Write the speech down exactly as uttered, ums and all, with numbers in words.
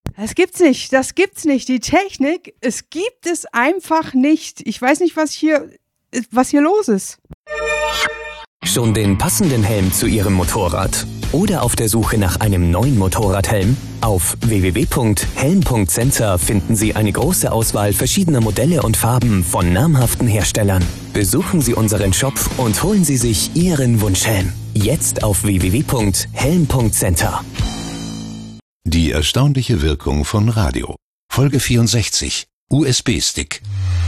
Das gibt's nicht, das gibt's nicht. Die Technik, es gibt es einfach nicht. Ich weiß nicht, was hier, was hier los ist. Schon den passenden Helm zu Ihrem Motorrad? Oder auf der Suche nach einem neuen Motorradhelm? Auf w w w punkt helm punkt center finden Sie eine große Auswahl verschiedener Modelle und Farben von namhaften Herstellern. Besuchen Sie unseren Shop und holen Sie sich Ihren Wunschhelm. Jetzt auf w w w punkt helm punkt center. Die erstaunliche Wirkung von Radio. Folge vierundsechzig. U S B-Stick.